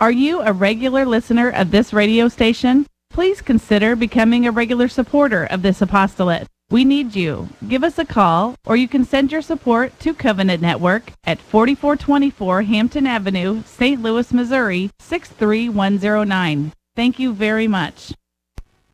Are you a regular listener of this radio station? Please consider becoming a regular supporter of this apostolate. We need you. Give us a call, or you can send your support to Covenant Network at 4424 Hampton Avenue, St. Louis, Missouri, 63109. Thank you very much.